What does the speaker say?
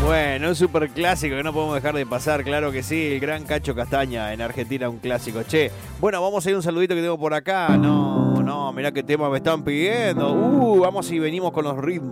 Bueno, un super clásico que no podemos dejar de pasar, claro que sí, el gran Cacho Castaña en Argentina, un clásico. Che, bueno, vamos a ir un saludito que tengo por acá. No, mirá qué tema me están pidiendo. Vamos y venimos con los ritmos.